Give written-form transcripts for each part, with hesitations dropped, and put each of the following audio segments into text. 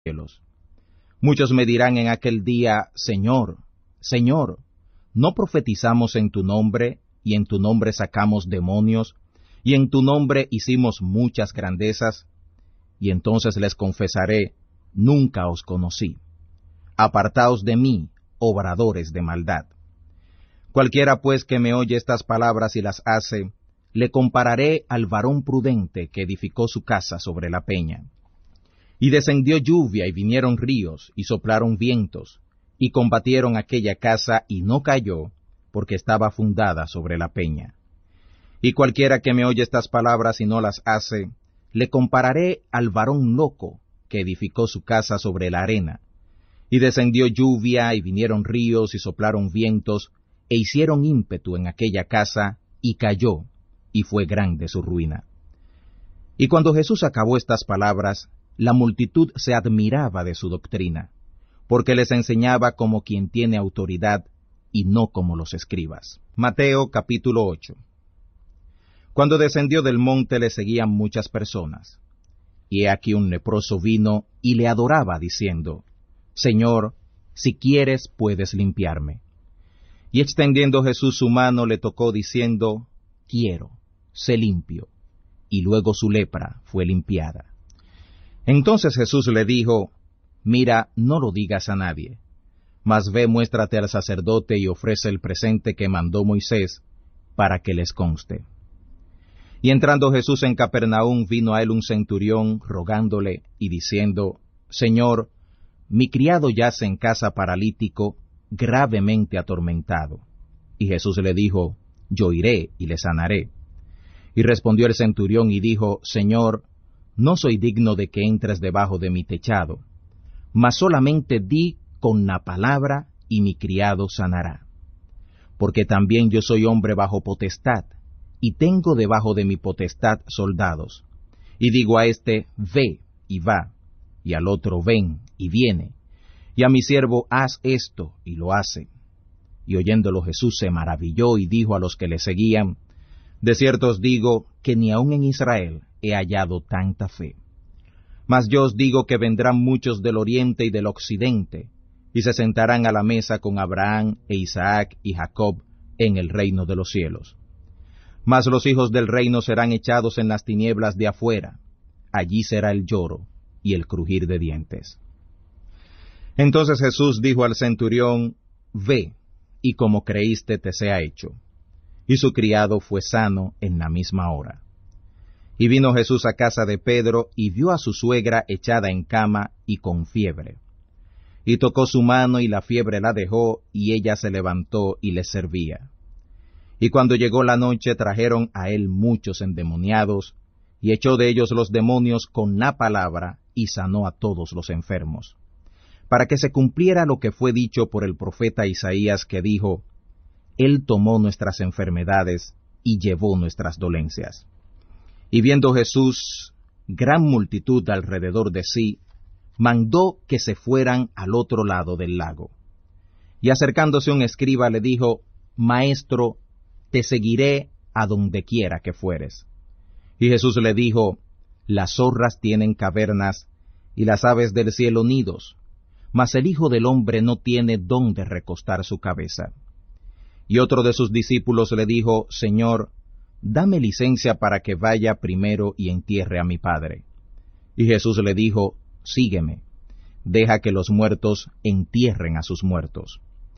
cielos. Muchos me dirán en aquel día, Señor, Señor, ¿no profetizamos en tu nombre, y en tu nombre sacamos demonios, y en tu nombre hicimos muchas grandezas? Y entonces les confesaré, nunca os conocí. Apartaos de mí, obradores de maldad. Cualquiera pues que me oye estas palabras y las hace, le compararé al varón prudente que edificó su casa sobre la peña. Y descendió lluvia, y vinieron ríos, y soplaron vientos, y combatieron aquella casa, y no cayó, porque estaba fundada sobre la peña. Y cualquiera que me oye estas palabras y no las hace, le compararé al varón loco que edificó su casa sobre la arena. Y descendió lluvia, y vinieron ríos, y soplaron vientos, e hicieron ímpetu en aquella casa, y cayó, y fue grande su ruina. Y cuando Jesús acabó estas palabras, la multitud se admiraba de su doctrina, porque les enseñaba como quien tiene autoridad, y no como los escribas. Mateo capítulo 8. Cuando descendió del monte le seguían muchas personas. Y he aquí un leproso vino y le adoraba, diciendo, Señor, si quieres puedes limpiarme. Y extendiendo Jesús su mano le tocó, diciendo, Quiero, sé limpio. Y luego su lepra fue limpiada. Entonces Jesús le dijo, Mira, no lo digas a nadie, mas ve, muéstrate al sacerdote y ofrece el presente que mandó Moisés, para que les conste. Y entrando Jesús en Capernaum, vino a él un centurión, rogándole y diciendo, Señor, mi criado yace en casa paralítico, gravemente atormentado. Y Jesús le dijo, Yo iré y le sanaré. Y respondió el centurión y dijo, Señor, no soy digno de que entres debajo de mi techado, mas solamente di con la palabra, y mi criado sanará. Porque también yo soy hombre bajo potestad, y tengo debajo de mi potestad soldados. Y digo a este, ve, y va, y al otro, ven, y viene, y a mi siervo, haz esto, y lo hace. Y oyéndolo Jesús se maravilló, y dijo a los que le seguían, De cierto os digo, que ni aun en Israel he hallado tanta fe. Mas yo os digo que vendrán muchos del oriente y del occidente, y se sentarán a la mesa con Abraham e Isaac y Jacob en el reino de los cielos. Mas los hijos del reino serán echados en las tinieblas de afuera, allí será el lloro y el crujir de dientes. Entonces Jesús dijo al centurión, Ve, y como creíste te sea hecho. Y su criado fue sano en la misma hora. Y vino Jesús a casa de Pedro, y vio a su suegra echada en cama y con fiebre. Y tocó su mano, y la fiebre la dejó, y ella se levantó y les servía. Y cuando llegó la noche trajeron a él muchos endemoniados, y echó de ellos los demonios con la palabra, y sanó a todos los enfermos, para que se cumpliera lo que fue dicho por el profeta Isaías, que dijo, Él tomó nuestras enfermedades, y llevó nuestras dolencias. Y viendo Jesús gran multitud alrededor de sí, mandó que se fueran al otro lado del lago. Y acercándose un escriba le dijo, Maestro, te seguiré a donde quiera que fueres. Y Jesús le dijo, Las zorras tienen cavernas, y las aves del cielo nidos, mas el Hijo del Hombre no tiene dónde recostar su cabeza. Y otro de sus discípulos le dijo, Señor, dame licencia para que vaya primero y entierre a mi padre. Y Jesús le dijo, Sígueme, deja que los muertos entierren a sus muertos.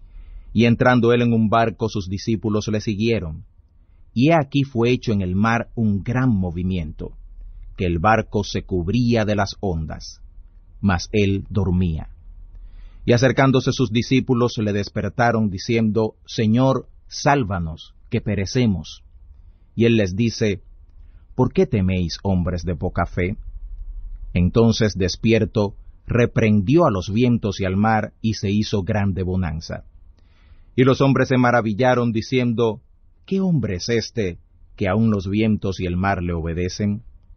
Y entrando él en un barco, sus discípulos le siguieron. Y he aquí fue hecho en el mar un gran movimiento, que el barco se cubría de las ondas, mas él dormía. Y acercándose sus discípulos le despertaron, diciendo, Señor, sálvanos, que perecemos. Y él les dice, ¿por qué teméis, hombres de poca fe? Entonces, despierto, reprendió a los vientos y al mar, y se hizo grande bonanza. Y los hombres se maravillaron, diciendo, ¿qué hombre es este, que aun los vientos y el mar le obedecen?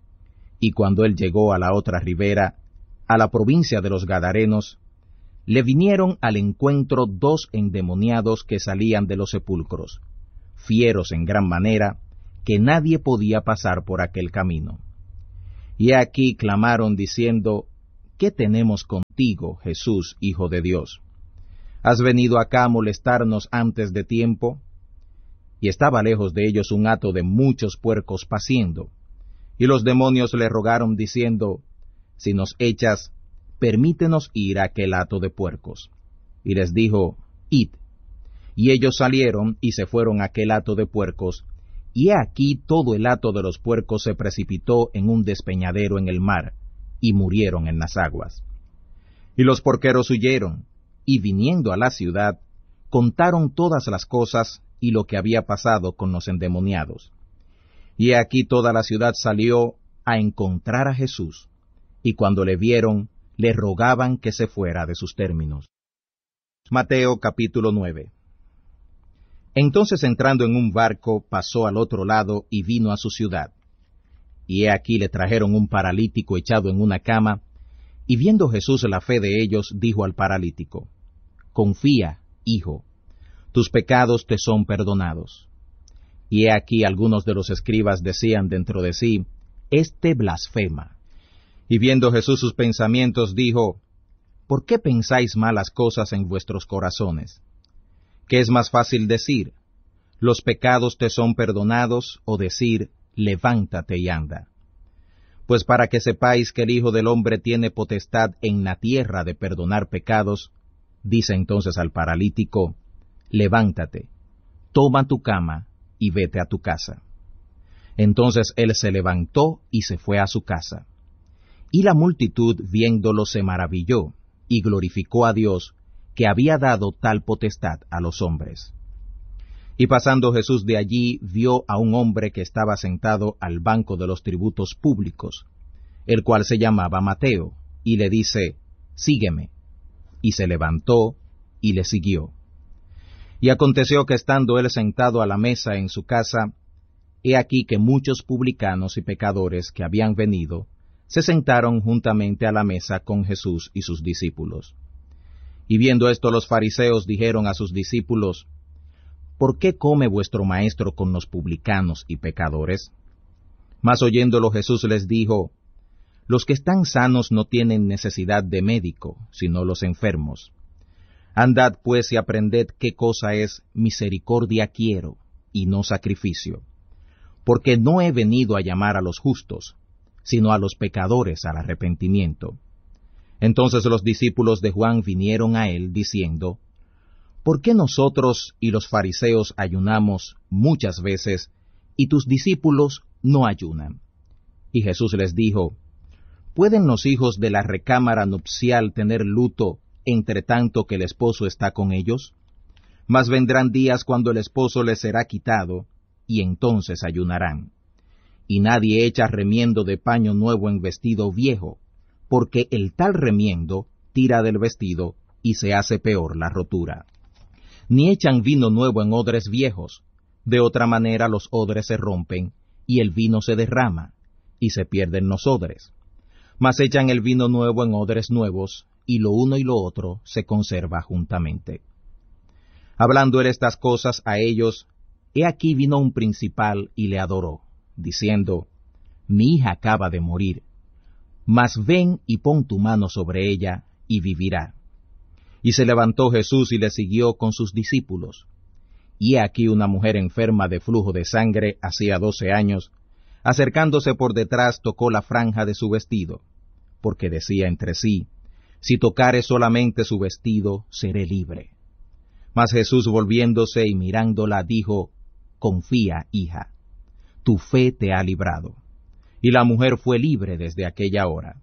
Y cuando él llegó a la otra ribera, a la provincia de los Gadarenos, le vinieron al encuentro 2 endemoniados que salían de los sepulcros, fieros en gran manera, que nadie podía pasar por aquel camino. Y aquí clamaron diciendo, ¿qué tenemos contigo, Jesús, Hijo de Dios? ¿Has venido acá a molestarnos antes de tiempo? Y estaba lejos de ellos un hato de muchos puercos paciendo. Y los demonios le rogaron diciendo, si nos echas, permítenos ir a aquel hato de puercos. Y les dijo, id. Y ellos salieron y se fueron a aquel hato de puercos, y he aquí todo el hato de los puercos se precipitó en un despeñadero en el mar, y murieron en las aguas. Y los porqueros huyeron, y viniendo a la ciudad, contaron todas las cosas y lo que había pasado con los endemoniados. Y he aquí toda la ciudad salió a encontrar a Jesús, y cuando le vieron, le rogaban que se fuera de sus términos. Mateo capítulo 9. Entonces entrando en un barco, pasó al otro lado y vino a su ciudad. Y he aquí le trajeron un paralítico echado en una cama, y viendo Jesús la fe de ellos, dijo al paralítico, confía, hijo, tus pecados te son perdonados. Y he aquí algunos de los escribas decían dentro de sí, este blasfema. Y viendo Jesús sus pensamientos, dijo, ¿por qué pensáis malas cosas en vuestros corazones? ¿Qué es más fácil decir, los pecados te son perdonados, o decir, levántate y anda? Pues para que sepáis que el Hijo del Hombre tiene potestad en la tierra de perdonar pecados, dice entonces al paralítico, levántate, toma tu cama y vete a tu casa. Entonces él se levantó y se fue a su casa. Y la multitud viéndolo se maravilló, y glorificó a Dios, que había dado tal potestad a los hombres. Y pasando Jesús de allí, vio a un hombre que estaba sentado al banco de los tributos públicos, el cual se llamaba Mateo, y le dice, sígueme. Y se levantó y le siguió. Y aconteció que estando él sentado a la mesa en su casa, he aquí que muchos publicanos y pecadores que habían venido, se sentaron juntamente a la mesa con Jesús y sus discípulos. Y viendo esto los fariseos dijeron a sus discípulos, ¿por qué come vuestro maestro con los publicanos y pecadores? Mas oyéndolo Jesús les dijo, los que están sanos no tienen necesidad de médico, sino los enfermos. Andad pues y aprended qué cosa es misericordia quiero, y no sacrificio. Porque no he venido a llamar a los justos, sino a los pecadores al arrepentimiento. Entonces los discípulos de Juan vinieron a él, diciendo, ¿por qué nosotros y los fariseos ayunamos muchas veces, y tus discípulos no ayunan? Y Jesús les dijo, ¿pueden los hijos de la recámara nupcial tener luto, entre tanto que el esposo está con ellos? Mas vendrán días cuando el esposo les será quitado, y entonces ayunarán. Y nadie echa remiendo de paño nuevo en vestido viejo, porque el tal remiendo tira del vestido, y se hace peor la rotura. Ni echan vino nuevo en odres viejos, de otra manera los odres se rompen, y el vino se derrama, y se pierden los odres. Mas echan el vino nuevo en odres nuevos, y lo uno y lo otro se conserva juntamente. Hablando él estas cosas a ellos, he aquí vino un principal y le adoró, diciendo, mi hija acaba de morir, mas ven y pon tu mano sobre ella, y vivirá. Y se levantó Jesús y le siguió con sus discípulos. Y he aquí una mujer enferma de flujo de sangre hacía 12 años, acercándose por detrás tocó la franja de su vestido, porque decía entre sí, si tocare solamente su vestido, seré libre. Mas Jesús volviéndose y mirándola dijo, confía, hija, tu fe te ha librado. Y la mujer fue libre desde aquella hora.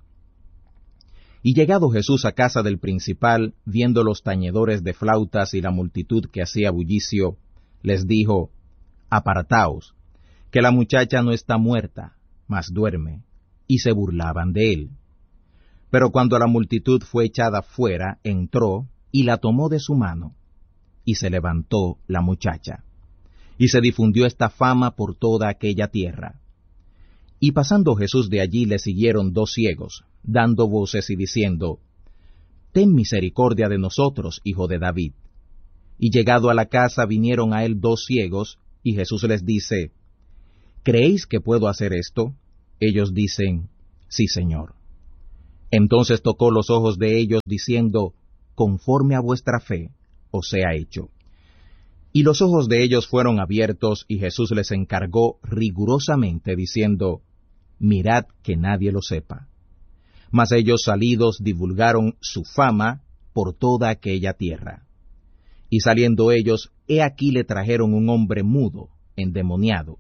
Y llegado Jesús a casa del principal, viendo los tañedores de flautas y la multitud que hacía bullicio, les dijo, apartaos, que la muchacha no está muerta, mas duerme. Y se burlaban de él. Pero cuando la multitud fue echada fuera, entró, y la tomó de su mano, y se levantó la muchacha. Y se difundió esta fama por toda aquella tierra. Y pasando Jesús de allí le siguieron 2 ciegos, dando voces y diciendo, ten misericordia de nosotros, hijo de David. Y llegado a la casa vinieron a él 2 ciegos, y Jesús les dice, ¿creéis que puedo hacer esto? Ellos dicen, sí, Señor. Entonces tocó los ojos de ellos, diciendo, conforme a vuestra fe os sea hecho. Y los ojos de ellos fueron abiertos, y Jesús les encargó rigurosamente, diciendo, mirad que nadie lo sepa. Mas ellos salidos divulgaron su fama por toda aquella tierra. Y saliendo ellos, he aquí le trajeron un hombre mudo, endemoniado.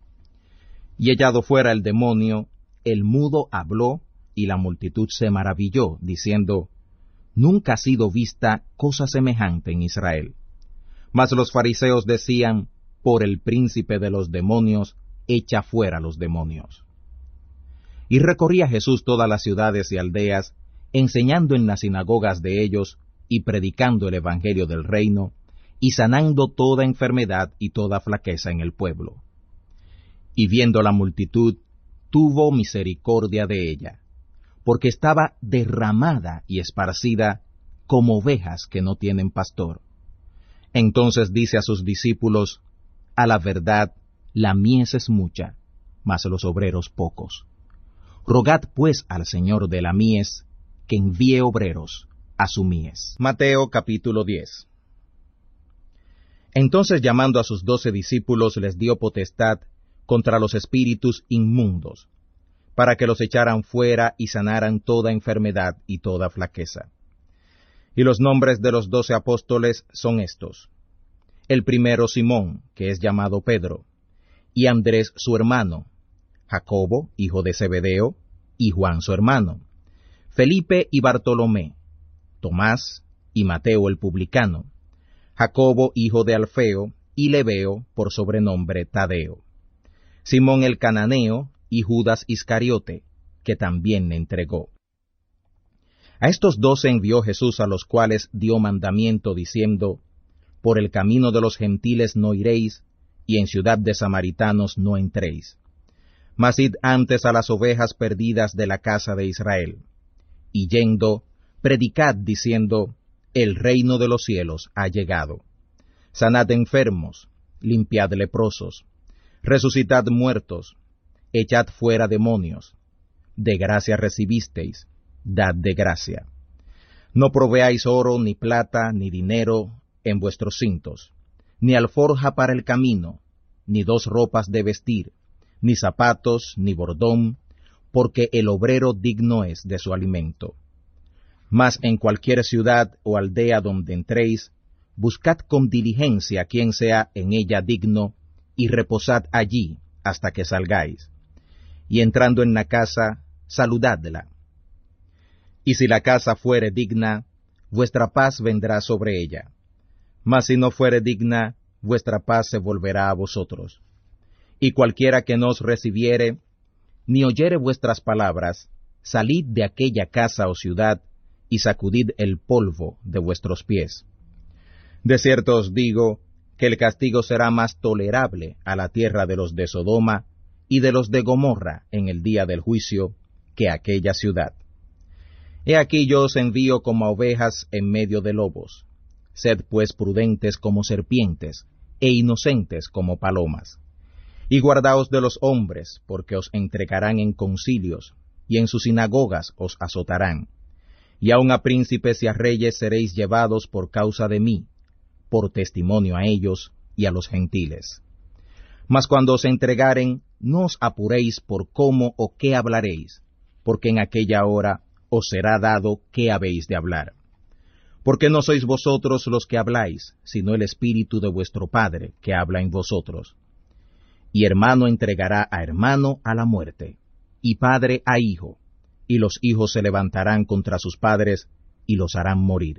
Y echado fuera el demonio, el mudo habló, y la multitud se maravilló, diciendo, nunca ha sido vista cosa semejante en Israel. Mas los fariseos decían, por el príncipe de los demonios, echa fuera los demonios. Y recorría Jesús todas las ciudades y aldeas, enseñando en las sinagogas de ellos, y predicando el evangelio del reino, y sanando toda enfermedad y toda flaqueza en el pueblo. Y viendo la multitud, tuvo misericordia de ella, porque estaba derramada y esparcida como ovejas que no tienen pastor. Entonces dice a sus discípulos, a la verdad, la mies es mucha, mas los obreros pocos. Rogad pues al Señor de la mies, que envíe obreros a su mies. Mateo capítulo 10. Entonces llamando a sus 12 discípulos, les dio potestad contra los espíritus inmundos, para que los echaran fuera y sanaran toda enfermedad y toda flaqueza. Y los nombres de los 12 apóstoles son estos: el primero Simón, que es llamado Pedro, y Andrés su hermano, Jacobo, hijo de Zebedeo, y Juan su hermano, Felipe y Bartolomé, Tomás y Mateo el publicano, Jacobo hijo de Alfeo, y Lebeo por sobrenombre Tadeo, Simón el cananeo, y Judas Iscariote, que también le entregó. A estos 12 envió Jesús, a los cuales dio mandamiento, diciendo, por el camino de los gentiles no iréis, y en ciudad de samaritanos no entréis. Mas id antes a las ovejas perdidas de la casa de Israel. Y yendo, predicad, diciendo, el reino de los cielos ha llegado. Sanad enfermos, limpiad leprosos, resucitad muertos, echad fuera demonios. De gracia recibisteis, dad de gracia. No proveáis oro, ni plata, ni dinero en vuestros cintos, ni alforja para el camino, ni 2 ropas de vestir, ni zapatos, ni bordón, porque el obrero digno es de su alimento. Mas en cualquier ciudad o aldea donde entréis, buscad con diligencia quien sea en ella digno, y reposad allí hasta que salgáis. Y entrando en la casa, saludadla. Y si la casa fuere digna, vuestra paz vendrá sobre ella. Mas si no fuere digna, vuestra paz se volverá a vosotros. Y cualquiera que no os recibiere, ni oyere vuestras palabras, salid de aquella casa o ciudad, y sacudid el polvo de vuestros pies. De cierto os digo, que el castigo será más tolerable a la tierra de los de Sodoma y de los de Gomorra en el día del juicio, que aquella ciudad. He aquí yo os envío como a ovejas en medio de lobos. Sed pues prudentes como serpientes, e inocentes como palomas. Y guardaos de los hombres, porque os entregarán en concilios, y en sus sinagogas os azotarán. Y aun a príncipes y a reyes seréis llevados por causa de mí, por testimonio a ellos y a los gentiles. Mas cuando os entregaren, no os apuréis por cómo o qué hablaréis, porque en aquella hora os será dado qué habéis de hablar. Porque no sois vosotros los que habláis, sino el Espíritu de vuestro Padre que habla en vosotros. Y hermano entregará a hermano a la muerte, y padre a hijo, y los hijos se levantarán contra sus padres, y los harán morir.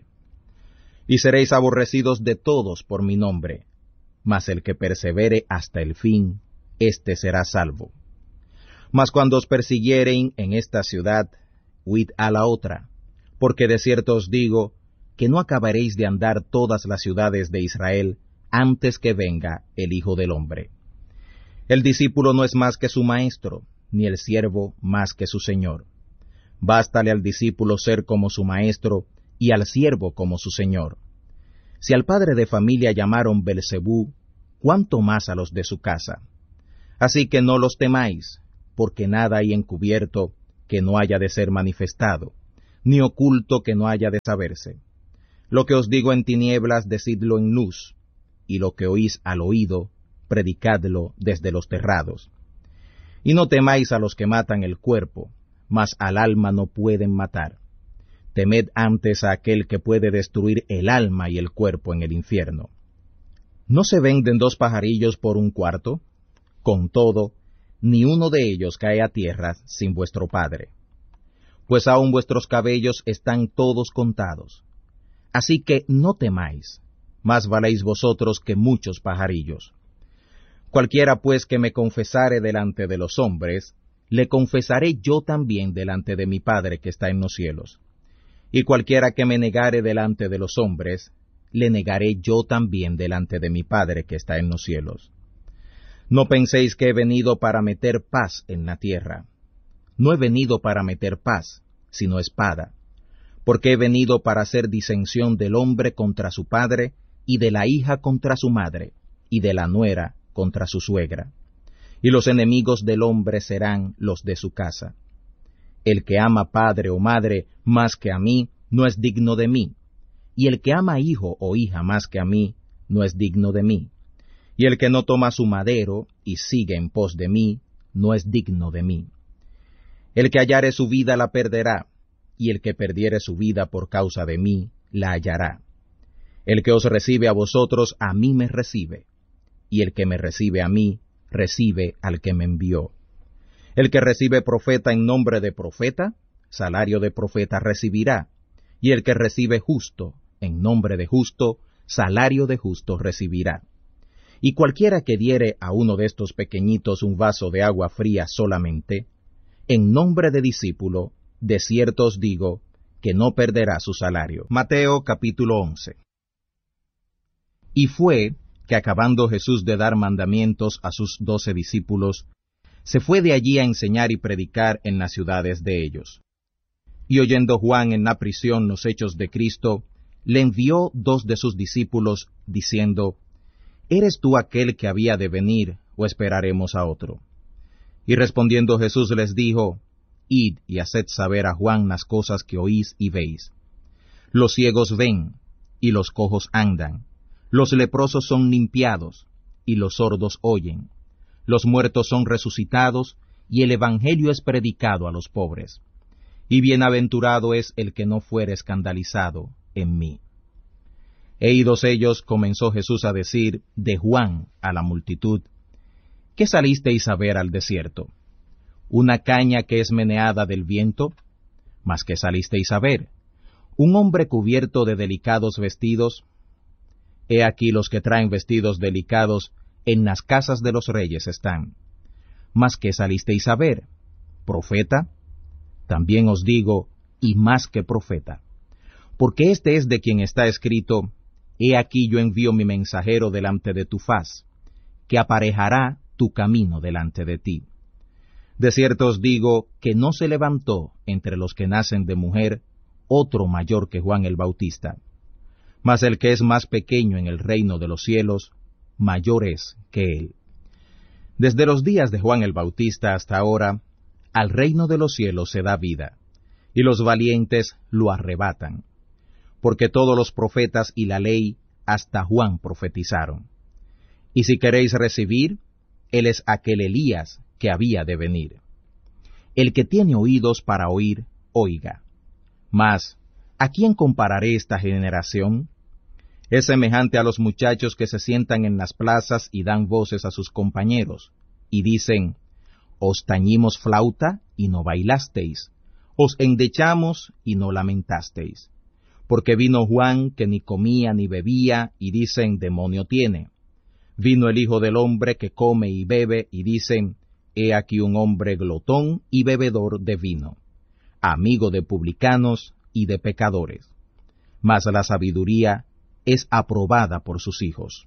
Y seréis aborrecidos de todos por mi nombre, mas el que persevere hasta el fin, éste será salvo. Mas cuando os persiguieren en esta ciudad, huid a la otra, porque de cierto os digo, que no acabaréis de andar todas las ciudades de Israel, antes que venga el Hijo del Hombre. El discípulo no es más que su maestro, ni el siervo más que su señor. Bástale al discípulo ser como su maestro, y al siervo como su señor. Si al padre de familia llamaron Belzebú, cuánto más a los de su casa. Así que no los temáis, porque nada hay encubierto que no haya de ser manifestado, ni oculto que no haya de saberse. Lo que os digo en tinieblas, decidlo en luz, y lo que oís al oído, predicadlo desde los terrados. Y no temáis a los que matan el cuerpo, mas al alma no pueden matar. Temed antes a aquel que puede destruir el alma y el cuerpo en el infierno. ¿No se venden 2 pajarillos por 1 cuarto? Con todo, ni uno de ellos cae a tierra sin vuestro Padre. Pues aun vuestros cabellos están todos contados. Así que no temáis, más valéis vosotros que muchos pajarillos. Cualquiera pues que me confesare delante de los hombres, le confesaré yo también delante de mi Padre que está en los cielos. Y cualquiera que me negare delante de los hombres, le negaré yo también delante de mi Padre que está en los cielos. No penséis que he venido para meter paz en la tierra. No he venido para meter paz, sino espada, porque he venido para hacer disensión del hombre contra su padre, y de la hija contra su madre, y de la nuera contra su suegra. Y los enemigos del hombre serán los de su casa. El que ama padre o madre más que a mí, no es digno de mí, y el que ama hijo o hija más que a mí, no es digno de mí. Y el que no toma su madero y sigue en pos de mí, no es digno de mí. El que hallare su vida la perderá, y el que perdiere su vida por causa de mí, la hallará. El que os recibe a vosotros, a mí me recibe, y el que me recibe a mí, recibe al que me envió. El que recibe profeta en nombre de profeta, salario de profeta recibirá, y el que recibe justo en nombre de justo, salario de justo recibirá. Y cualquiera que diere a uno de estos pequeñitos un vaso de agua fría solamente, en nombre de discípulo, de cierto os digo, que no perderá su salario. Mateo capítulo 11. Y fue que acabando Jesús de dar mandamientos a sus 12 discípulos, se fue de allí a enseñar y predicar en las ciudades de ellos. Y oyendo Juan en la prisión los hechos de Cristo, le envió 2 de sus discípulos, diciendo, ¿Eres tú aquel que había de venir, o esperaremos a otro? Y respondiendo Jesús les dijo, Id y haced saber a Juan las cosas que oís y veis. Los ciegos ven, y los cojos andan, los leprosos son limpiados, y los sordos oyen, los muertos son resucitados, y el evangelio es predicado a los pobres. Y bienaventurado es el que no fuere escandalizado en mí. E idos ellos, comenzó Jesús a decir de Juan a la multitud, ¿qué salisteis a ver al desierto? ¿Una caña que es meneada del viento? ¿Mas qué salisteis a ver? ¿Un hombre cubierto de delicados vestidos? He aquí los que traen vestidos delicados en las casas de los reyes están. ¿Mas qué salisteis a ver? ¿Profeta? También os digo, y más que profeta. Porque este es de quien está escrito, He aquí yo envío mi mensajero delante de tu faz, que aparejará tu camino delante de ti. De cierto os digo que no se levantó entre los que nacen de mujer otro mayor que Juan el Bautista. Mas el que es más pequeño en el reino de los cielos, mayor es que él. Desde los días de Juan el Bautista hasta ahora, al reino de los cielos se da vida, y los valientes lo arrebatan. Porque todos los profetas y la ley hasta Juan profetizaron. Y si queréis recibir, él es aquel Elías que había de venir. El que tiene oídos para oír, oiga. Mas, ¿a quién compararé esta generación? Es semejante a los muchachos que se sientan en las plazas y dan voces a sus compañeros, y dicen, Os tañimos flauta y no bailasteis, os endechamos y no lamentasteis. Porque vino Juan que ni comía ni bebía, y dicen, demonio tiene. Vino el Hijo del Hombre que come y bebe, y dicen, he aquí un hombre glotón y bebedor de vino, amigo de publicanos y de pecadores. Mas la sabiduría es aprobada por sus hijos.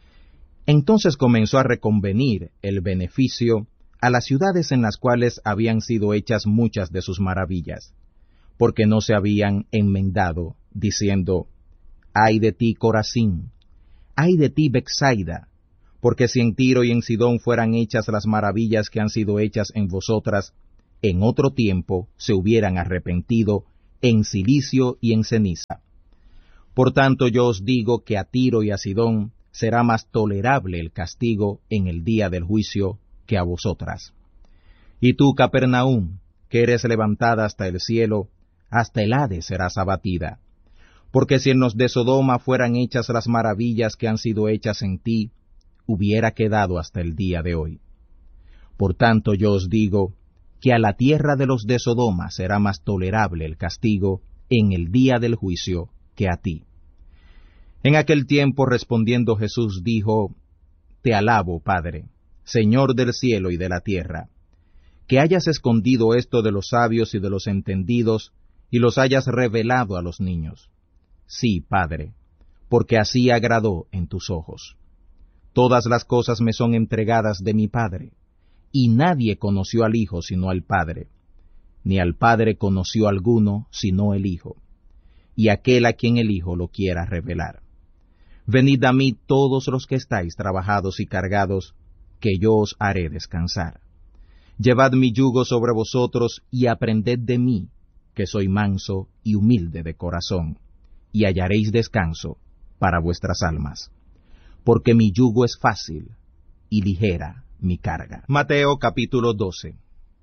Entonces comenzó a reconvenir el beneficio a las ciudades en las cuales habían sido hechas muchas de sus maravillas, porque no se habían enmendado, diciendo, ay de ti, Corazín, ay de ti, Betsaida, porque si en Tiro y en Sidón fueran hechas las maravillas que han sido hechas en vosotras, en otro tiempo se hubieran arrepentido en cilicio y en ceniza. Por tanto yo os digo que a Tiro y a Sidón será más tolerable el castigo en el día del juicio que a vosotras. Y tú, Capernaum, que eres levantada hasta el cielo, hasta el Hades serás abatida. Porque si en los de Sodoma fueran hechas las maravillas que han sido hechas en ti, hubiera quedado hasta el día de hoy. Por tanto yo os digo que a la tierra de los de Sodoma será más tolerable el castigo en el día del juicio que a ti. En aquel tiempo respondiendo Jesús dijo: Te alabo, Padre, Señor del cielo y de la tierra, que hayas escondido esto de los sabios y de los entendidos, y los hayas revelado a los niños. Sí, Padre, porque así agradó en tus ojos. Todas las cosas me son entregadas de mi Padre, y nadie conoció al Hijo sino al Padre, ni al Padre conoció alguno sino el Hijo, y aquel a quien el Hijo lo quiera revelar. Venid a mí todos los que estáis trabajados y cargados, que yo os haré descansar. Llevad mi yugo sobre vosotros y aprended de mí, que soy manso y humilde de corazón, y hallaréis descanso para vuestras almas. Porque mi yugo es fácil y ligera mi carga. Mateo capítulo 12.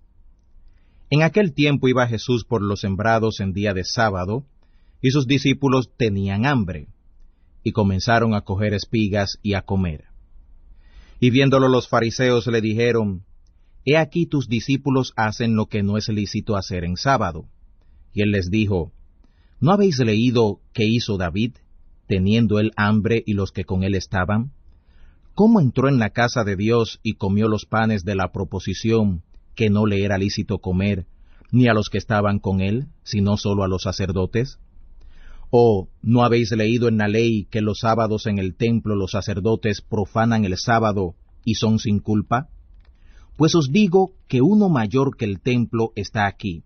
En aquel tiempo iba Jesús por los sembrados en día de sábado, y sus discípulos tenían hambre, y comenzaron a coger espigas y a comer. Y viéndolo los fariseos le dijeron: He aquí tus discípulos hacen lo que no es lícito hacer en sábado. Y él les dijo: ¿No habéis leído qué hizo David, teniendo él hambre y los que con él estaban? ¿Cómo entró en la casa de Dios y comió los panes de la proposición que no le era lícito comer, ni a los que estaban con él, sino solo a los sacerdotes? ¿O no habéis leído en la ley que los sábados en el templo los sacerdotes profanan el sábado y son sin culpa? Pues os digo que uno mayor que el templo está aquí.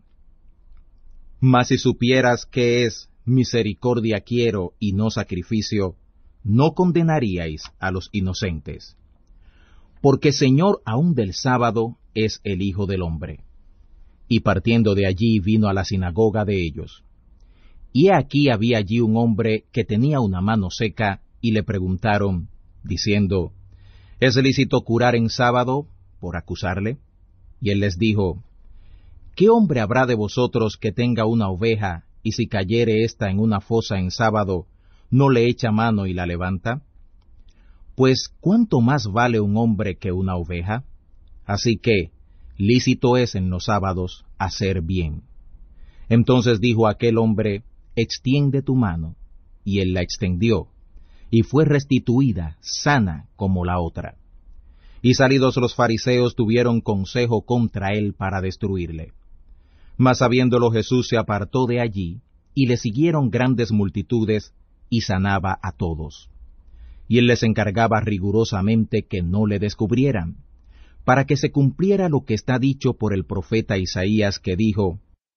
Mas si supieras qué es misericordia quiero y no sacrificio, no condenaríais a los inocentes. Porque Señor aún del sábado es el Hijo del Hombre. Y partiendo de allí vino a la sinagoga de ellos. Y he aquí había allí un hombre que tenía una mano seca, y le preguntaron, diciendo: ¿Es lícito curar en sábado? Por acusarle. Y él les dijo: ¿Qué hombre habrá de vosotros que tenga una oveja, y si cayere ésta en una fosa en sábado, no le echa mano y la levanta? Pues ¿cuánto más vale un hombre que una oveja? Así que lícito es en los sábados hacer bien. Entonces dijo aquel hombre: Extiende tu mano. Y él la extendió, y fue restituida sana como la otra. Y salidos los fariseos tuvieron consejo contra él para destruirle. Mas sabiéndolo Jesús se apartó de allí, y le siguieron grandes multitudes, y sanaba a todos. Y él les encargaba rigurosamente que no le descubrieran, para que se cumpliera lo que está dicho por el profeta Isaías, que dijo: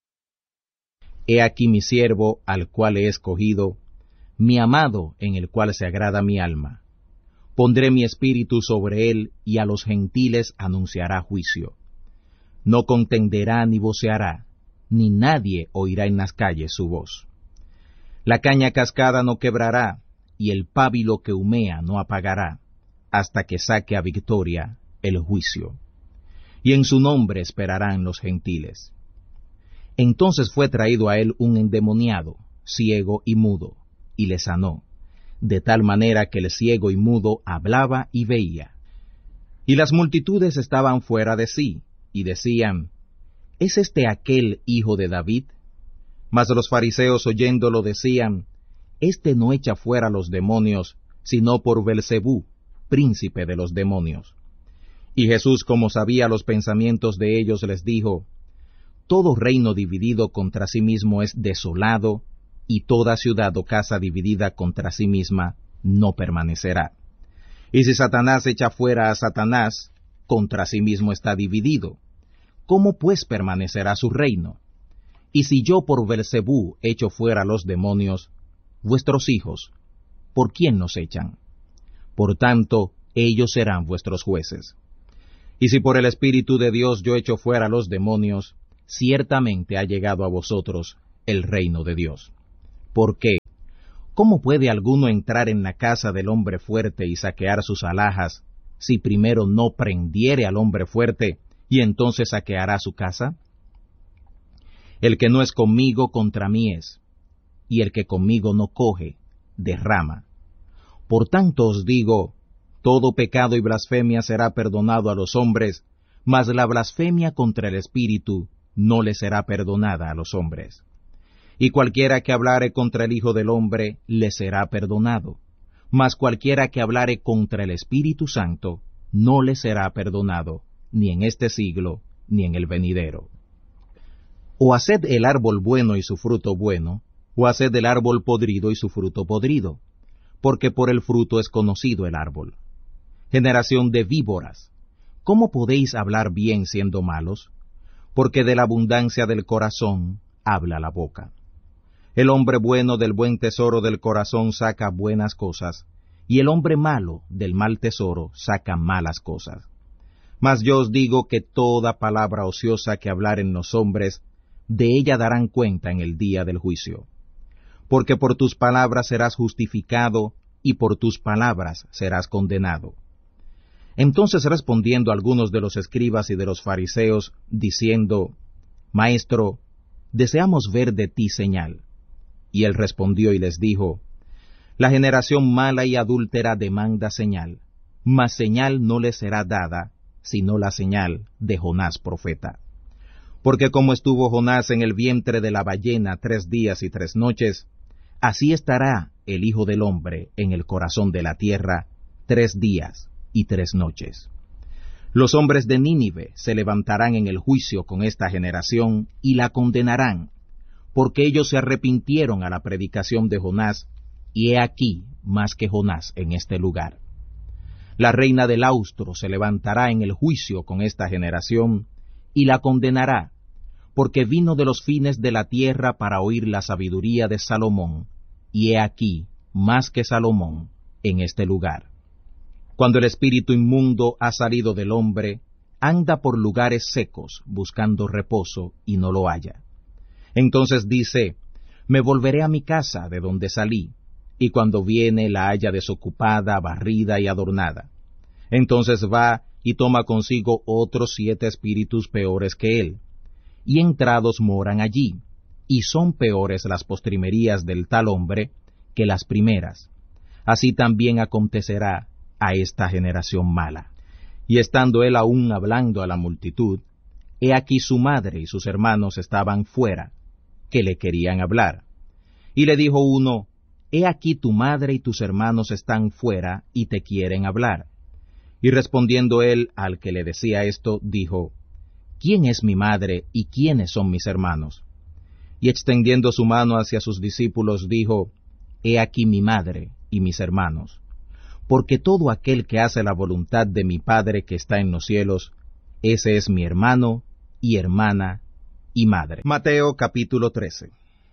He aquí mi siervo, al cual he escogido, mi amado, en el cual se agrada mi alma. Pondré mi espíritu sobre él, y a los gentiles anunciará juicio. No contenderá ni voceará, ni nadie oirá en las calles su voz. La caña cascada no quebrará, y el pábilo que humea no apagará, hasta que saque a victoria el juicio. Y en su nombre esperarán los gentiles. Entonces fue traído a él un endemoniado, ciego y mudo, y le sanó, de tal manera que el ciego y mudo hablaba y veía. Y las multitudes estaban fuera de sí, y decían: ¿Es este aquel hijo de David? Mas los fariseos oyéndolo decían: Este no echa fuera los demonios, sino por Belcebú, príncipe de los demonios. Y Jesús, como sabía los pensamientos de ellos, les dijo: Todo reino dividido contra sí mismo es desolado, y toda ciudad o casa dividida contra sí misma no permanecerá. Y si Satanás echa fuera a Satanás, contra sí mismo está dividido. ¿Cómo pues permanecerá su reino? Y si yo por Belcebú echo fuera los demonios, vuestros hijos, ¿por quién nos echan? Por tanto, ellos serán vuestros jueces. Y si por el Espíritu de Dios yo echo fuera los demonios, ciertamente ha llegado a vosotros el reino de Dios. ¿Por qué? ¿Cómo puede alguno entrar en la casa del hombre fuerte y saquear sus alhajas, si primero no prendiere al hombre fuerte, y entonces saqueará su casa? El que no es conmigo, contra mí es, y el que conmigo no coge, derrama. Por tanto os digo, todo pecado y blasfemia será perdonado a los hombres, mas la blasfemia contra el Espíritu no le será perdonada a los hombres. Y cualquiera que hablare contra el Hijo del Hombre le será perdonado, mas cualquiera que hablare contra el Espíritu Santo no le será perdonado, ni en este siglo, ni en el venidero. O haced el árbol bueno y su fruto bueno, o haced el árbol podrido y su fruto podrido, porque por el fruto es conocido el árbol. Generación de víboras, ¿cómo podéis hablar bien siendo malos? Porque de la abundancia del corazón habla la boca. El hombre bueno del buen tesoro del corazón saca buenas cosas, y el hombre malo del mal tesoro saca malas cosas. Mas yo os digo que toda palabra ociosa que hablaren los hombres, de ella darán cuenta en el día del juicio. Porque por tus palabras serás justificado, y por tus palabras serás condenado. Entonces respondiendo algunos de los escribas y de los fariseos, diciendo, Maestro, deseamos ver de ti señal. Y él respondió y les dijo, La generación mala y adúltera demanda señal, mas señal no le será dada, sino la señal de Jonás profeta. Porque como estuvo Jonás en el vientre de la ballena 3 días y 3 noches, así estará el Hijo del Hombre en el corazón de la tierra 3 días y 3 noches. Los hombres de Nínive se levantarán en el juicio con esta generación y la condenarán, porque ellos se arrepintieron a la predicación de Jonás, y he aquí más que Jonás en este lugar. La reina del austro se levantará en el juicio con esta generación, y la condenará, porque vino de los fines de la tierra para oír la sabiduría de Salomón, y he aquí más que Salomón en este lugar. Cuando el espíritu inmundo ha salido del hombre, anda por lugares secos buscando reposo y no lo halla. Entonces dice, me volveré a mi casa de donde salí, y cuando viene la halla desocupada, barrida y adornada. Entonces va y toma consigo otros 7 espíritus peores que él, y entrados moran allí, y son peores las postrimerías del tal hombre que las primeras. Así también acontecerá a esta generación mala. Y estando él aún hablando a la multitud, he aquí su madre y sus hermanos estaban fuera, que le querían hablar. Y le dijo uno, he aquí tu madre y tus hermanos están fuera y te quieren hablar. Y respondiendo él al que le decía esto, dijo, ¿quién es mi madre y quiénes son mis hermanos? Y extendiendo su mano hacia sus discípulos, dijo, he aquí mi madre y mis hermanos. Porque todo aquel que hace la voluntad de mi Padre que está en los cielos, ese es mi hermano y hermana y madre. Mateo capítulo 13.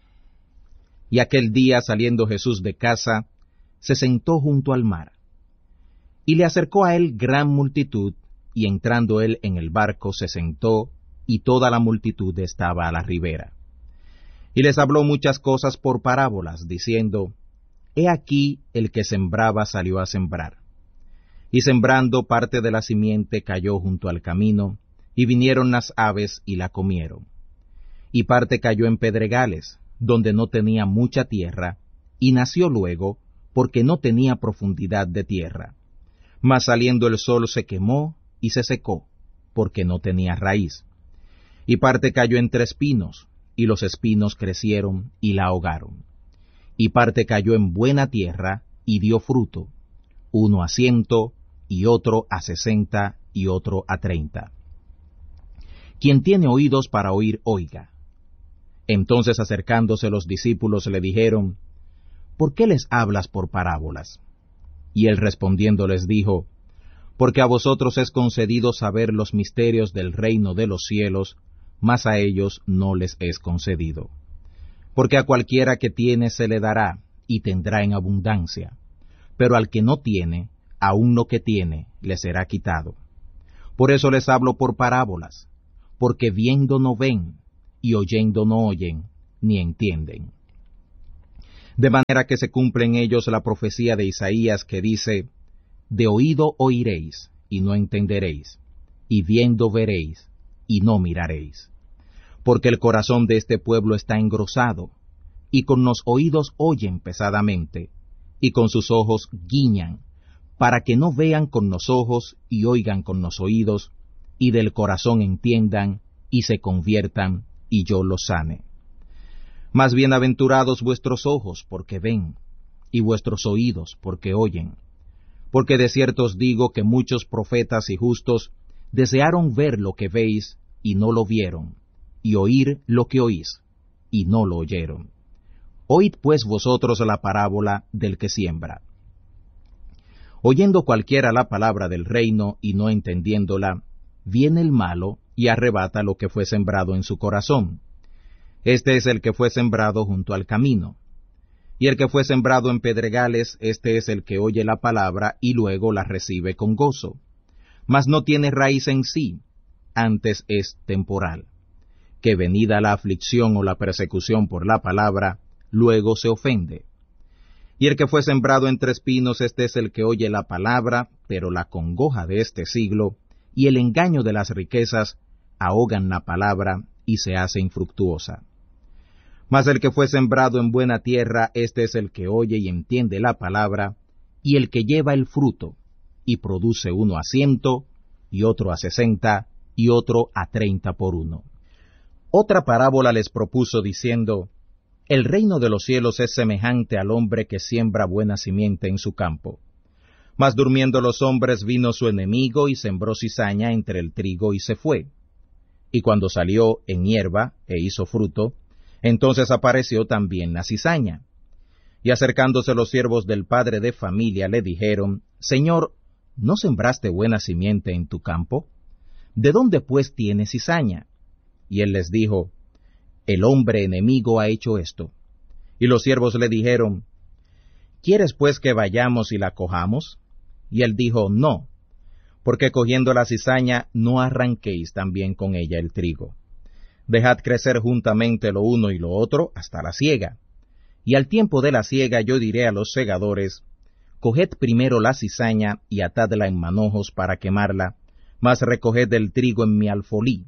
Y aquel día saliendo Jesús de casa, se sentó junto al mar. Y le acercó a él gran multitud, y entrando él en el barco se sentó, y toda la multitud estaba a la ribera. Y les habló muchas cosas por parábolas, diciendo, he aquí el que sembraba salió a sembrar. Y sembrando parte de la simiente cayó junto al camino, y vinieron las aves y la comieron. Y parte cayó en pedregales, donde no tenía mucha tierra, y nació luego, porque no tenía profundidad de tierra. Mas saliendo el sol se quemó y se secó, porque no tenía raíz. Y parte cayó entre espinos, y los espinos crecieron y la ahogaron. Y parte cayó en buena tierra, y dio fruto, uno a 100, y otro a 60, y otro a 30. Quien tiene oídos para oír, oiga. Entonces acercándose los discípulos le dijeron, ¿por qué les hablas por parábolas? Y él respondiendo les dijo, porque a vosotros es concedido saber los misterios del reino de los cielos, mas a ellos no les es concedido. Porque a cualquiera que tiene se le dará, y tendrá en abundancia, pero al que no tiene, aun lo que tiene, le será quitado. Por eso les hablo por parábolas, porque viendo no ven, y oyendo no oyen, ni entienden. De manera que se cumple en ellos la profecía de Isaías que dice, de oído oiréis, y no entenderéis, y viendo veréis, y no miraréis. Porque el corazón de este pueblo está engrosado, y con los oídos oyen pesadamente, y con sus ojos guiñan, para que no vean con los ojos y oigan con los oídos, y del corazón entiendan, y se conviertan, y yo los sane. Mas bienaventurados vuestros ojos, porque ven, y vuestros oídos, porque oyen. Porque de cierto os digo que muchos profetas y justos desearon ver lo que veis, y no lo vieron, y oír lo que oís, y no lo oyeron. Oíd pues vosotros la parábola del que siembra. Oyendo cualquiera la palabra del reino y no entendiéndola, viene el malo y arrebata lo que fue sembrado en su corazón. Este es el que fue sembrado junto al camino. Y el que fue sembrado en pedregales, este es el que oye la palabra y luego la recibe con gozo. Mas no tiene raíz en sí, antes es temporal. Que venida la aflicción o la persecución por la palabra, luego se ofende. Y el que fue sembrado entre espinos, este es el que oye la palabra, pero la congoja de este siglo, y el engaño de las riquezas, ahogan la palabra, y se hace infructuosa. Mas el que fue sembrado en buena tierra, este es el que oye y entiende la palabra, y el que lleva el fruto, y produce uno a 100, y otro a 60, y otro a 30 por uno. Otra parábola les propuso diciendo, el reino de los cielos es semejante al hombre que siembra buena simiente en su campo. Mas durmiendo los hombres vino su enemigo y sembró cizaña entre el trigo y se fue. Y cuando salió en hierba e hizo fruto, entonces apareció también la cizaña. Y acercándose los siervos del padre de familia le dijeron, Señor, ¿no sembraste buena simiente en tu campo? ¿De dónde pues tiene cizaña? Y él les dijo, el hombre enemigo ha hecho esto. Y los siervos le dijeron, ¿quieres pues que vayamos y la cojamos? Y él dijo, no, porque cogiendo la cizaña no arranquéis también con ella el trigo. Dejad crecer juntamente lo uno y lo otro hasta la siega. Y al tiempo de la siega yo diré a los segadores, coged primero la cizaña y atadla en manojos para quemarla, mas recoged el trigo en mi alfolí.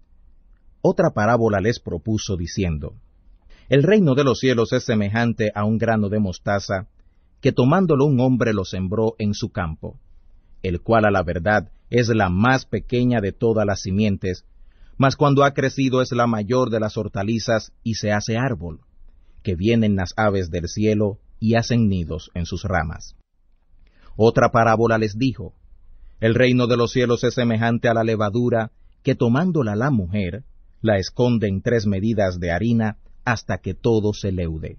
Otra parábola les propuso diciendo, el reino de los cielos es semejante a un grano de mostaza, que tomándolo un hombre lo sembró en su campo, el cual a la verdad es la más pequeña de todas las simientes, mas cuando ha crecido es la mayor de las hortalizas y se hace árbol, que vienen las aves del cielo y hacen nidos en sus ramas. Otra parábola les dijo, el reino de los cielos es semejante a la levadura, que tomándola la mujer, la esconde en 3 medidas de harina, hasta que todo se leude.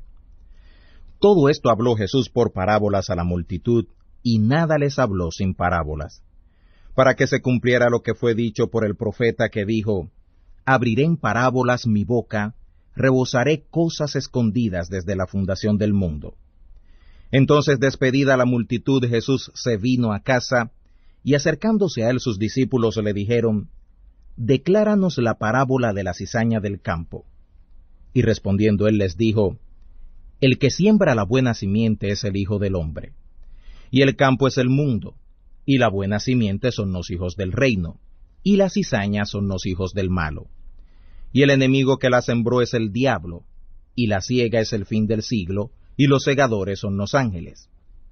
Todo esto habló Jesús por parábolas a la multitud, y nada les habló sin parábolas, para que se cumpliera lo que fue dicho por el profeta que dijo, abriré en parábolas mi boca, rebosaré cosas escondidas desde la fundación del mundo. Entonces, despedida la multitud, Jesús se vino a casa, y acercándose a él sus discípulos le dijeron, decláranos la parábola de la cizaña del campo. Y respondiendo él les dijo, el que siembra la buena simiente es el Hijo del Hombre, y el campo es el mundo, y la buena simiente son los hijos del reino, y la cizaña son los hijos del malo. Y el enemigo que la sembró es el diablo, y la siega es el fin del siglo, y los segadores son los ángeles.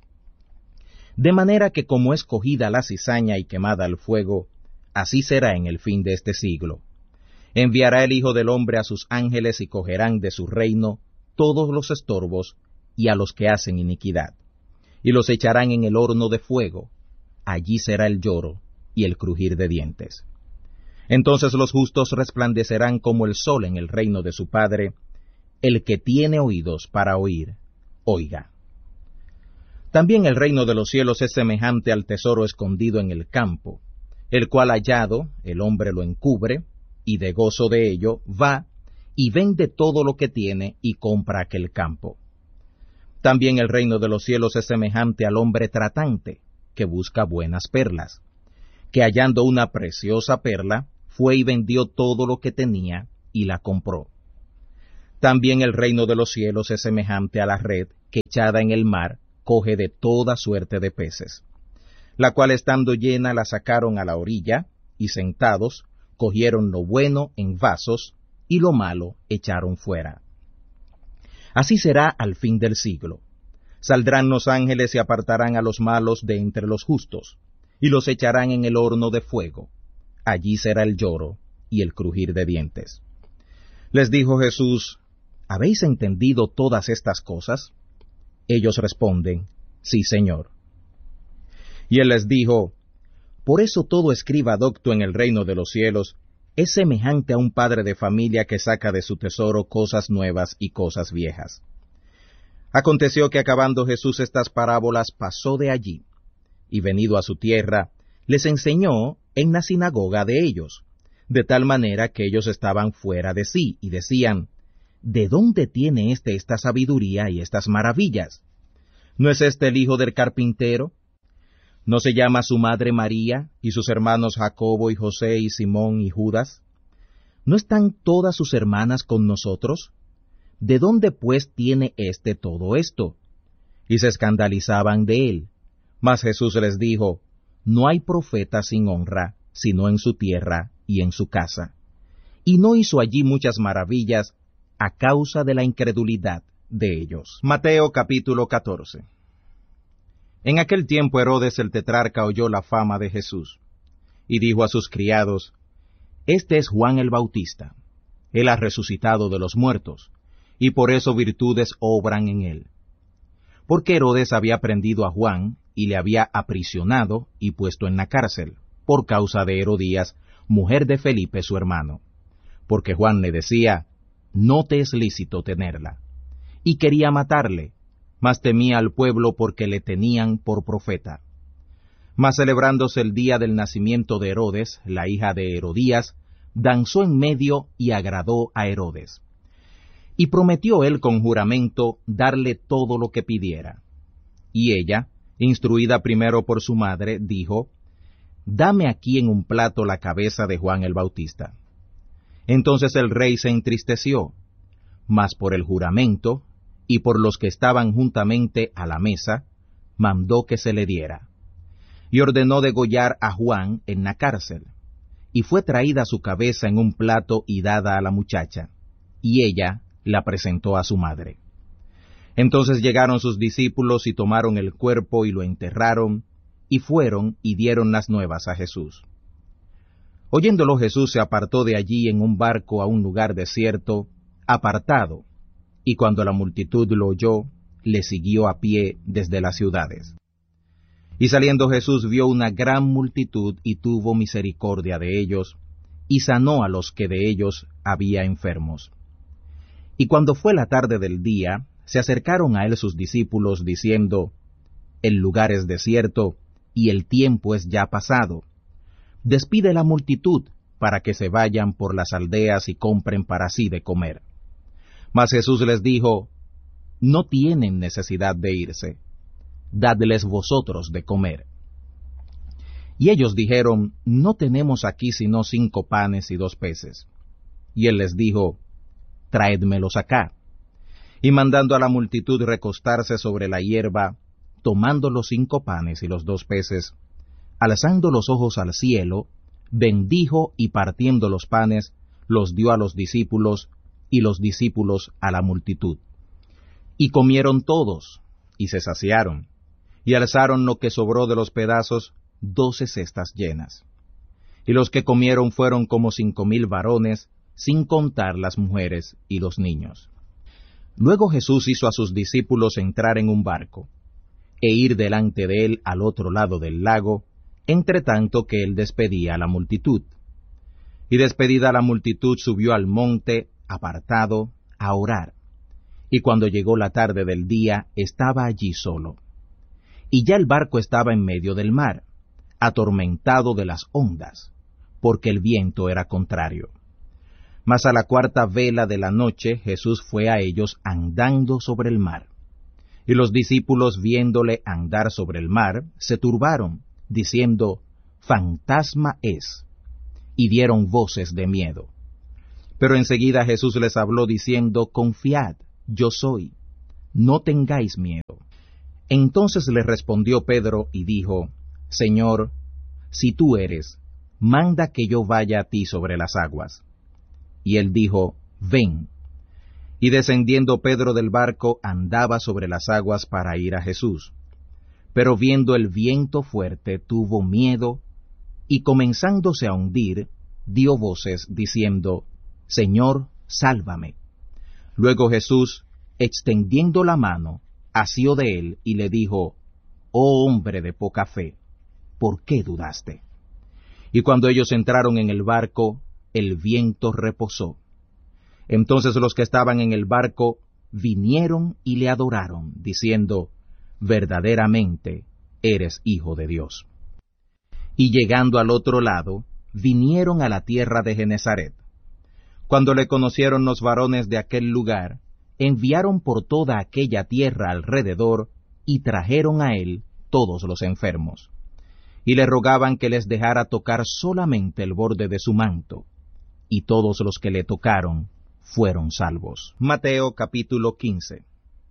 De manera que como es cogida la cizaña y quemada al fuego, así será en el fin de este siglo. Enviará el Hijo del Hombre a sus ángeles y cogerán de su reino todos los estorbos y a los que hacen iniquidad, y los echarán en el horno de fuego. Allí será el lloro y el crujir de dientes. Entonces los justos resplandecerán como el sol en el reino de su Padre. El que tiene oídos para oír, oiga. También el reino de los cielos es semejante al tesoro escondido en el campo, el cual hallado el hombre lo encubre, y de gozo de ello va y vende todo lo que tiene y compra aquel campo. También el reino de los cielos es semejante al hombre tratante, que busca buenas perlas, que hallando una preciosa perla, fue y vendió todo lo que tenía y la compró. También el reino de los cielos es semejante a la red que echada en el mar coge de toda suerte de peces, la cual estando llena la sacaron a la orilla, y sentados cogieron lo bueno en vasos, y lo malo echaron fuera. Así será al fin del siglo. Saldrán los ángeles y apartarán a los malos de entre los justos, y los echarán en el horno de fuego. Allí será el lloro y el crujir de dientes. Les dijo Jesús: ¿Habéis entendido todas estas cosas? Ellos responden: Sí, Señor. Y él les dijo: Por eso todo escriba docto en el reino de los cielos es semejante a un padre de familia que saca de su tesoro cosas nuevas y cosas viejas. Aconteció que acabando Jesús estas parábolas pasó de allí, y venido a su tierra, les enseñó en la sinagoga de ellos, de tal manera que ellos estaban fuera de sí, y decían: ¿De dónde tiene esta sabiduría y estas maravillas? ¿No es este el hijo del carpintero? ¿No se llama su madre María, y sus hermanos Jacobo y José y Simón y Judas? ¿No están todas sus hermanas con nosotros? ¿De dónde pues tiene todo esto? Y se escandalizaban de él. Mas Jesús les dijo: No hay profeta sin honra, sino en su tierra y en su casa. Y no hizo allí muchas maravillas a causa de la incredulidad de ellos. Mateo capítulo 14. En aquel tiempo Herodes el tetrarca oyó la fama de Jesús, y dijo a sus criados: Este es Juan el Bautista. Él ha resucitado de los muertos, y por eso virtudes obran en él. Porque Herodes había prendido a Juan, y le había aprisionado y puesto en la cárcel, por causa de Herodías, mujer de Felipe su hermano. Porque Juan le decía: No te es lícito tenerla. Y quería matarle, mas temía al pueblo porque le tenían por profeta. Mas celebrándose el día del nacimiento de Herodes, la hija de Herodías, danzó en medio y agradó a Herodes. Y prometió él con juramento darle todo lo que pidiera. Y ella, instruida primero por su madre, dijo: Dame aquí en un plato la cabeza de Juan el Bautista. Entonces el rey se entristeció, mas por el juramento, y por los que estaban juntamente a la mesa, mandó que se le diera. Y ordenó degollar a Juan en la cárcel. Y fue traída su cabeza en un plato y dada a la muchacha, y ella la presentó a su madre. Entonces llegaron sus discípulos y tomaron el cuerpo y lo enterraron, y fueron y dieron las nuevas a Jesús. Oyéndolo Jesús se apartó de allí en un barco a un lugar desierto, apartado, y cuando la multitud lo oyó, le siguió a pie desde las ciudades. Y saliendo Jesús vio una gran multitud y tuvo misericordia de ellos, y sanó a los que de ellos había enfermos. Y cuando fue la tarde del día, se acercaron a él sus discípulos, diciendo: El lugar es desierto, y el tiempo es ya pasado. Despide la multitud, para que se vayan por las aldeas y compren para sí de comer. Mas Jesús les dijo: No tienen necesidad de irse, dadles vosotros de comer. Y ellos dijeron: No tenemos aquí sino 5 panes y 2 peces. Y él les dijo: Traédmelos acá. Y mandando a la multitud recostarse sobre la hierba, tomando los 5 panes y los 2 peces, alzando los ojos al cielo, bendijo y partiendo los panes, los dio a los discípulos, y los discípulos a la multitud. Y comieron todos, y se saciaron, y alzaron lo que sobró de los pedazos, 12 cestas llenas. Y los que comieron fueron como 5,000 varones, sin contar las mujeres y los niños. Luego Jesús hizo a sus discípulos entrar en un barco, e ir delante de él al otro lado del lago, entre tanto que él despedía a la multitud. Y despedida la multitud subió al monte apartado a orar. Y cuando llegó la tarde del día, estaba allí solo. Y ya el barco estaba en medio del mar, atormentado de las ondas, porque el viento era contrario. Mas a la 4ª vela de la noche Jesús fue a ellos andando sobre el mar. Y los discípulos, viéndole andar sobre el mar, se turbaron, diciendo: Fantasma es, y dieron voces de miedo. Pero enseguida Jesús les habló diciendo, confiad, yo soy, no tengáis miedo. Entonces le respondió Pedro y dijo, Señor, si tú eres, manda que yo vaya a ti sobre las aguas. Y él dijo, ven. Y descendiendo Pedro del barco andaba sobre las aguas para ir a Jesús. Pero viendo el viento fuerte tuvo miedo, y comenzándose a hundir, dio voces diciendo, Señor, sálvame. Luego Jesús, extendiendo la mano, asió de él y le dijo, Oh hombre de poca fe, ¿por qué dudaste? Y cuando ellos entraron en el barco, el viento reposó. Entonces los que estaban en el barco vinieron y le adoraron, diciendo, verdaderamente eres Hijo de Dios. Y llegando al otro lado, vinieron a la tierra de Genesaret. Cuando le conocieron los varones de aquel lugar, enviaron por toda aquella tierra alrededor, y trajeron a él todos los enfermos. Y le rogaban que les dejara tocar solamente el borde de su manto, y todos los que le tocaron fueron salvos. Mateo capítulo 15.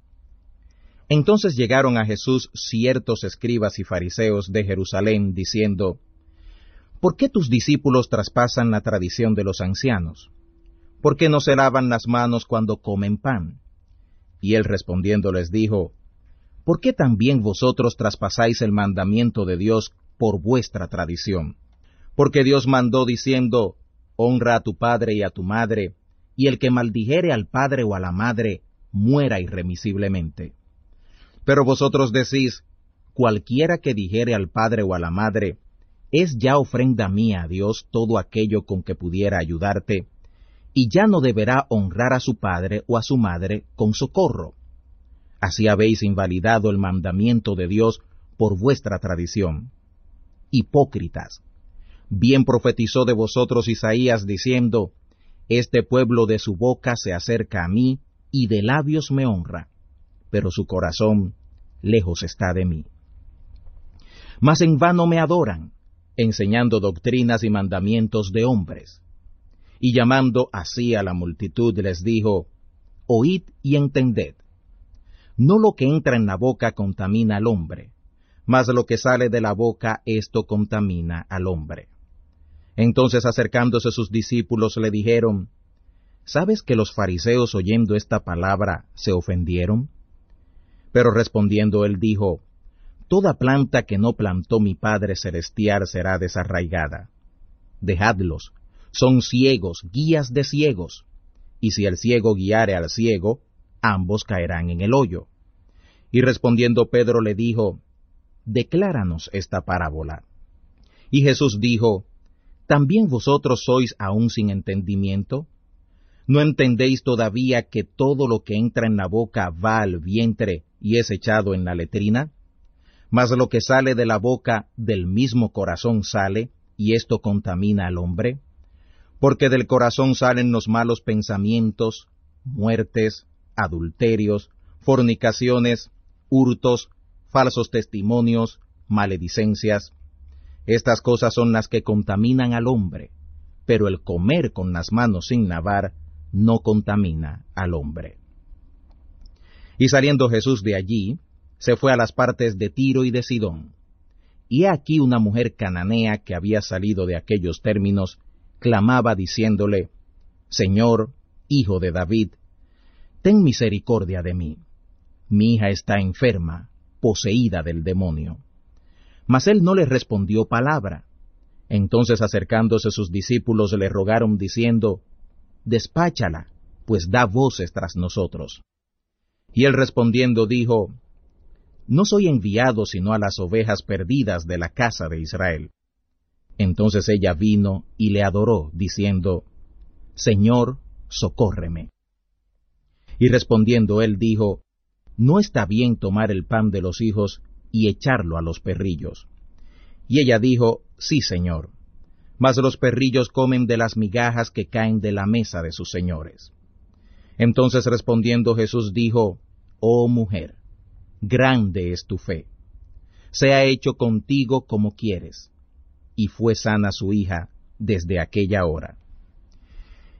Entonces llegaron a Jesús ciertos escribas y fariseos de Jerusalén, diciendo, ¿por qué tus discípulos traspasan la tradición de los ancianos? ¿Por qué no se lavan las manos cuando comen pan? Y él respondiendo les dijo, ¿por qué también vosotros traspasáis el mandamiento de Dios por vuestra tradición? Porque Dios mandó diciendo, honra a tu padre y a tu madre, y el que maldijere al padre o a la madre, muera irremisiblemente. Pero vosotros decís, cualquiera que dijere al padre o a la madre, es ya ofrenda mía a Dios todo aquello con que pudiera ayudarte, y ya no deberá honrar a su padre o a su madre con socorro. Así habéis invalidado el mandamiento de Dios por vuestra tradición. Hipócritas, bien profetizó de vosotros Isaías diciendo, este pueblo de su boca se acerca a mí, y de labios me honra, pero su corazón lejos está de mí. Mas en vano me adoran, enseñando doctrinas y mandamientos de hombres. Y llamando así a la multitud les dijo, oíd y entended. No lo que entra en la boca contamina al hombre, mas lo que sale de la boca, esto contamina al hombre. Entonces acercándose sus discípulos le dijeron, ¿sabes que los fariseos oyendo esta palabra se ofendieron? Pero respondiendo él dijo, toda planta que no plantó mi Padre Celestial será desarraigada. Dejadlos, son ciegos, guías de ciegos, y si el ciego guiare al ciego, ambos caerán en el hoyo. Y respondiendo Pedro le dijo, decláranos esta parábola. Y Jesús dijo, ¿también vosotros sois aún sin entendimiento? ¿No entendéis todavía que todo lo que entra en la boca va al vientre y es echado en la letrina? Mas lo que sale de la boca del mismo corazón sale, y esto contamina al hombre. Porque del corazón salen los malos pensamientos, muertes, adulterios, fornicaciones, hurtos, falsos testimonios, maledicencias. Estas cosas son las que contaminan al hombre, pero el comer con las manos sin lavar no contamina al hombre. Y saliendo Jesús de allí, se fue a las partes de Tiro y de Sidón. Y he aquí una mujer cananea que había salido de aquellos términos, clamaba diciéndole, Señor, Hijo de David, ten misericordia de mí. Mi hija está enferma, poseída del demonio. Mas él no le respondió palabra. Entonces acercándose sus discípulos le rogaron diciendo, despáchala, pues da voces tras nosotros. Y él respondiendo dijo, no soy enviado sino a las ovejas perdidas de la casa de Israel. Entonces ella vino y le adoró, diciendo, Señor, socórreme. Y respondiendo él dijo, no está bien tomar el pan de los hijos y echarlo a los perrillos. Y ella dijo, sí, Señor, mas los perrillos comen de las migajas que caen de la mesa de sus señores. Entonces respondiendo Jesús dijo, oh mujer, grande es tu fe, sea hecho contigo como quieres. Y fue sana su hija desde aquella hora.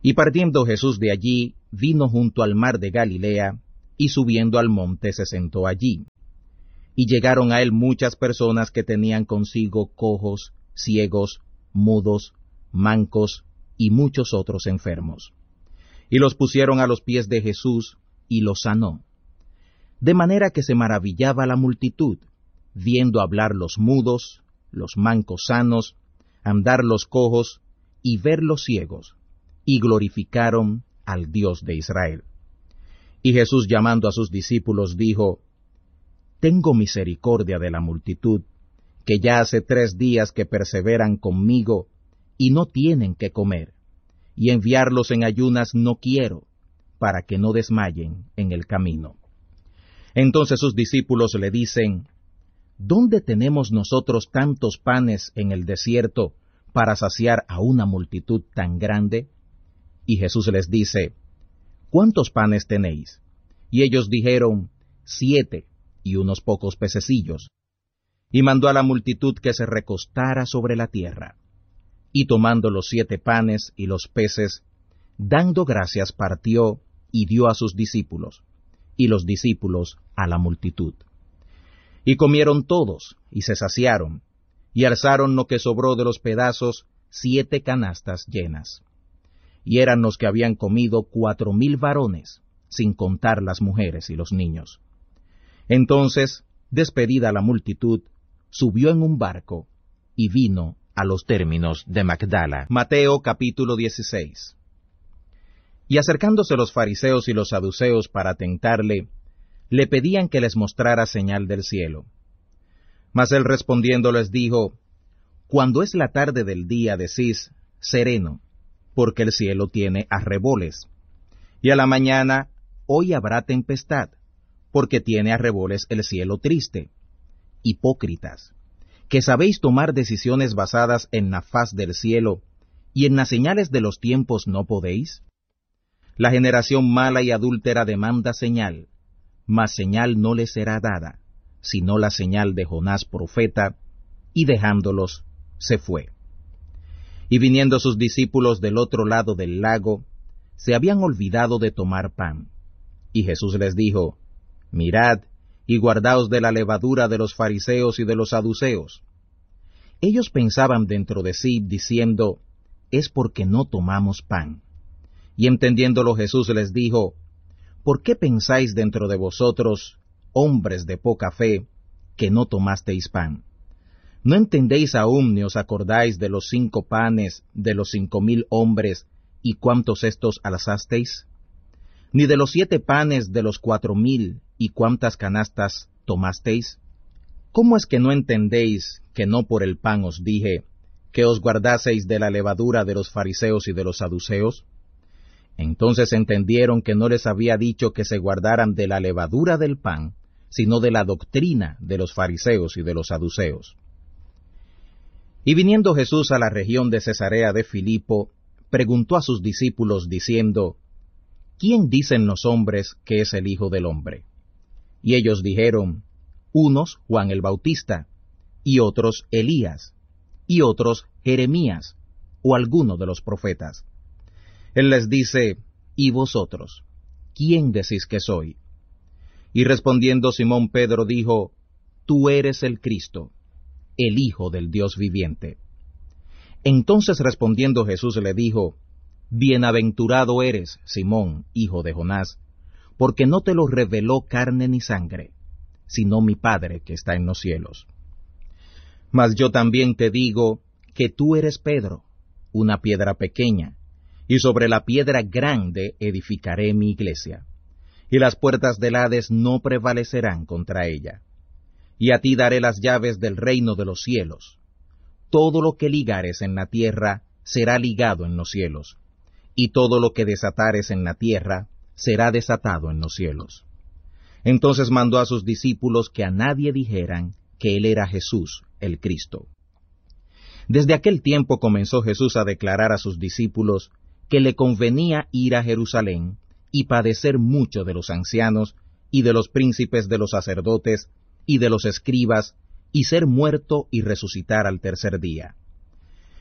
Y partiendo Jesús de allí, vino junto al mar de Galilea, y subiendo al monte se sentó allí. Y llegaron a él muchas personas que tenían consigo cojos, ciegos, mudos, mancos, y muchos otros enfermos. Y los pusieron a los pies de Jesús, y los sanó. De manera que se maravillaba la multitud, viendo hablar los mudos, los mancos sanos, andar los cojos, y ver los ciegos, y glorificaron al Dios de Israel. Y Jesús, llamando a sus discípulos, dijo: Tengo misericordia de la multitud, que ya hace 3 días que perseveran conmigo, y no tienen que comer, y enviarlos en ayunas no quiero, para que no desmayen en el camino. Entonces sus discípulos le dicen: ¿Dónde tenemos nosotros tantos panes en el desierto para saciar a una multitud tan grande? Y Jesús les dice: ¿Cuántos panes tenéis? Y ellos dijeron: 7, y unos pocos pececillos. Y mandó a la multitud que se recostara sobre la tierra. Y tomando los 7 panes y los peces, dando gracias partió y dio a sus discípulos, y los discípulos a la multitud. Y comieron todos, y se saciaron, y alzaron lo que sobró de los pedazos 7 canastas llenas. Y eran los que habían comido 4,000 varones, sin contar las mujeres y los niños. Entonces, despedida la multitud, subió en un barco, y vino a los términos de Magdala. Mateo capítulo 16. Y acercándose los fariseos y los saduceos para tentarle, le pedían que les mostrara señal del cielo. Mas él respondiendo les dijo: Cuando es la tarde del día decís, sereno, porque el cielo tiene arreboles. Y a la mañana, hoy habrá tempestad, porque tiene arreboles el cielo triste. Hipócritas, que sabéis tomar decisiones basadas en la faz del cielo, y en las señales de los tiempos no podéis. La generación mala y adúltera demanda señal, mas señal no le será dada, sino la señal de Jonás profeta, y dejándolos, se fue. Y viniendo sus discípulos del otro lado del lago, se habían olvidado de tomar pan. Y Jesús les dijo: Mirad, y guardaos de la levadura de los fariseos y de los saduceos. Ellos pensaban dentro de sí, diciendo: Es porque no tomamos pan. Y entendiéndolo Jesús les dijo: ¿Por qué pensáis dentro de vosotros, hombres de poca fe, que no tomasteis pan? ¿No entendéis aún ni os acordáis de los 5 panes de los 5,000 hombres, y cuántos estos alzasteis? ¿Ni de los 7 panes de los 4,000, y cuántas canastas tomasteis? ¿Cómo es que no entendéis que no por el pan os dije, que os guardaseis de la levadura de los fariseos y de los saduceos? Entonces entendieron que no les había dicho que se guardaran de la levadura del pan, sino de la doctrina de los fariseos y de los saduceos. Y viniendo Jesús a la región de Cesarea de Filipo, preguntó a sus discípulos diciendo: ¿Quién dicen los hombres que es el Hijo del Hombre? Y ellos dijeron: unos Juan el Bautista, y otros Elías, y otros Jeremías, o alguno de los profetas. Él les dice: ¿Y vosotros? ¿Quién decís que soy? Y respondiendo Simón Pedro dijo: Tú eres el Cristo, el Hijo del Dios viviente. Entonces respondiendo Jesús le dijo: Bienaventurado eres, Simón, hijo de Jonás, porque no te lo reveló carne ni sangre, sino mi Padre que está en los cielos. Mas yo también te digo que tú eres Pedro, una piedra pequeña, y sobre la piedra grande edificaré mi iglesia, y las puertas del Hades no prevalecerán contra ella. Y a ti daré las llaves del reino de los cielos. Todo lo que ligares en la tierra será ligado en los cielos, y todo lo que desatares en la tierra será desatado en los cielos. Entonces mandó a sus discípulos que a nadie dijeran que él era Jesús, el Cristo. Desde aquel tiempo comenzó Jesús a declarar a sus discípulos que le convenía ir a Jerusalén y padecer mucho de los ancianos y de los príncipes de los sacerdotes y de los escribas, y ser muerto y resucitar al tercer día.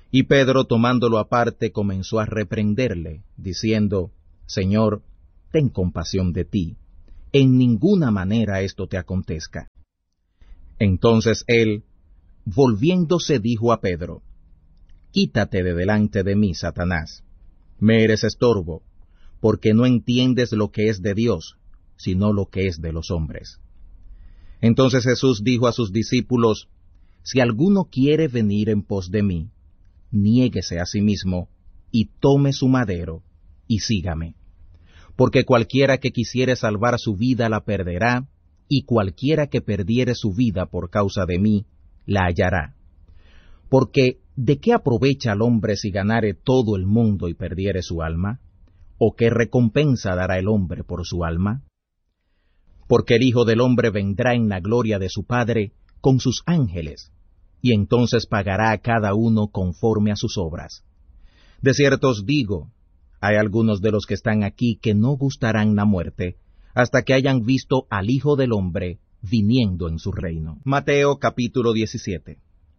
Y Pedro, tomándolo aparte, comenzó a reprenderle, diciendo, Señor, ten compasión de ti, en ninguna manera esto te acontezca. Entonces él, volviéndose, dijo a Pedro, Quítate de delante de mí, Satanás, me eres estorbo, porque no entiendes lo que es de Dios, sino lo que es de los hombres. Entonces Jesús dijo a sus discípulos, Si alguno quiere venir en pos de mí, niéguese a sí mismo, y tome su madero, y sígame. Porque cualquiera que quisiere salvar su vida la perderá, y cualquiera que perdiere su vida por causa de mí, la hallará. Porque, ¿de qué aprovecha al hombre si ganare todo el mundo y perdiere su alma? ¿O qué recompensa dará el hombre por su alma? Porque el Hijo del Hombre vendrá en la gloria de su Padre con sus ángeles, y entonces pagará a cada uno conforme a sus obras. De cierto os digo, hay algunos de los que están aquí que no gustarán la muerte, hasta que hayan visto al Hijo del Hombre viniendo en su reino. Mateo capítulo 17.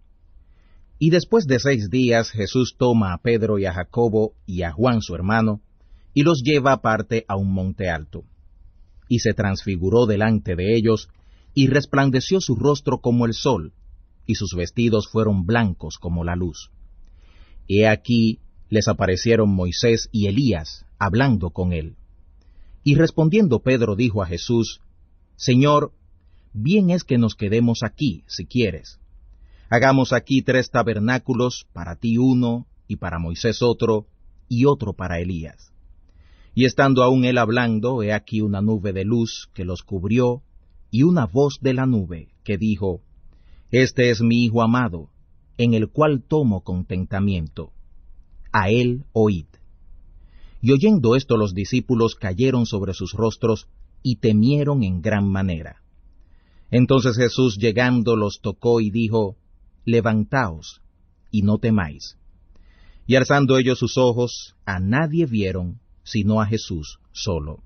Y después de 6 días Jesús toma a Pedro y a Jacobo y a Juan su hermano, y los lleva aparte a un monte alto. Y se transfiguró delante de ellos, y resplandeció su rostro como el sol, y sus vestidos fueron blancos como la luz. He aquí les aparecieron Moisés y Elías, hablando con él. Y respondiendo Pedro dijo a Jesús, Señor, bien es que nos quedemos aquí, si quieres. Hagamos aquí 3 tabernáculos, para ti uno, y para Moisés otro, y otro para Elías. Y estando aún él hablando, he aquí una nube de luz que los cubrió, y una voz de la nube que dijo, Este es mi Hijo amado, en el cual tomo contentamiento. A él oíd. Y oyendo esto los discípulos cayeron sobre sus rostros, y temieron en gran manera. Entonces Jesús llegando los tocó y dijo, Levantaos, y no temáis. Y alzando ellos sus ojos, a nadie vieron, sino a Jesús solo.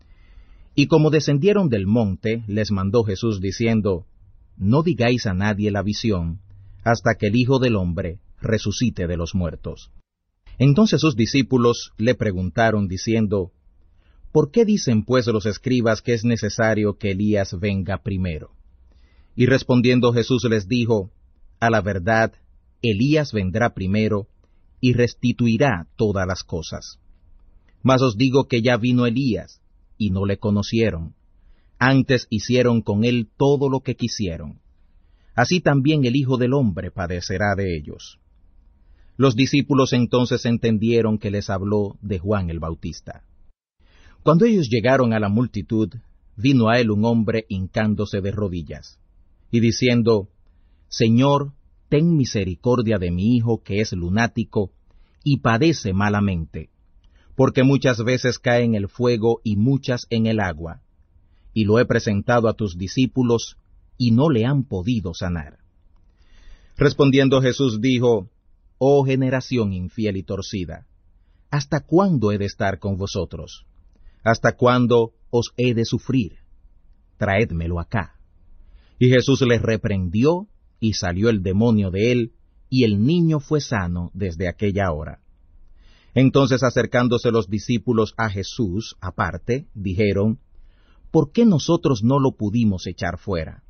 Y como descendieron del monte, les mandó Jesús diciendo, No digáis a nadie la visión, hasta que el Hijo del Hombre resucite de los muertos. Entonces sus discípulos le preguntaron diciendo, ¿Por qué dicen pues los escribas que es necesario que Elías venga primero? Y respondiendo Jesús les dijo, A la verdad, Elías vendrá primero, y restituirá todas las cosas. Mas os digo que ya vino Elías, y no le conocieron. Antes hicieron con él todo lo que quisieron. Así también el Hijo del Hombre padecerá de ellos. Los discípulos entonces entendieron que les habló de Juan el Bautista. Cuando ellos llegaron a la multitud, vino a él un hombre hincándose de rodillas, y diciendo, Señor, ten misericordia de mi hijo que es lunático, y padece malamente, porque muchas veces cae en el fuego y muchas en el agua, y lo he presentado a tus discípulos, y no le han podido sanar. Respondiendo Jesús dijo, Oh generación infiel y torcida, ¿hasta cuándo he de estar con vosotros? ¿Hasta cuándo os he de sufrir? Traédmelo acá. Y Jesús les reprendió, y salió el demonio de él, y el niño fue sano desde aquella hora. Entonces acercándose los discípulos a Jesús aparte, dijeron, ¿Por qué nosotros no lo pudimos echar fuera?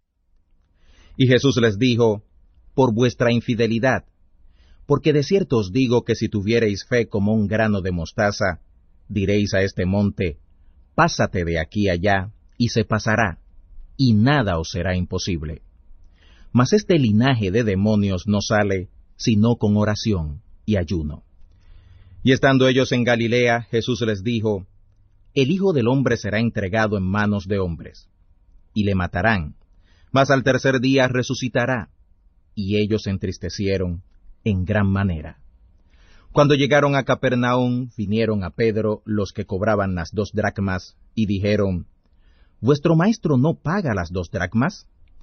Y Jesús les dijo, Por vuestra infidelidad, porque de cierto os digo que si tuviereis fe como un grano de mostaza, diréis a este monte, Pásate de aquí allá, y se pasará, y nada os será imposible. Mas este linaje de demonios no sale, sino con oración y ayuno. Y estando ellos en Galilea, Jesús les dijo, El Hijo del Hombre será entregado en manos de hombres, y le matarán, mas al tercer día resucitará. Y ellos se entristecieron en gran manera. Cuando llegaron a Capernaum, vinieron a Pedro los que cobraban las 2 dracmas, y dijeron, ¿Vuestro maestro no paga las 2 dracmas?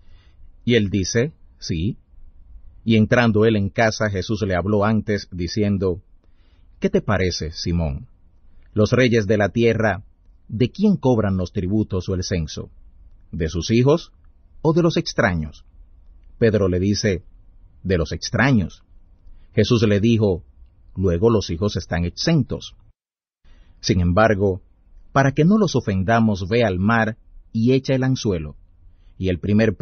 Y él dice, Sí. Y entrando él en casa, Jesús le habló antes, diciendo, ¿Qué te parece, Simón? Los reyes de la tierra, ¿de quién cobran los tributos o el censo? ¿De sus hijos o de los extraños? Pedro le dice, De los extraños. Jesús le dijo, luego los hijos están exentos. Sin embargo, para que no los ofendamos, ve al mar y echa el anzuelo, y el primer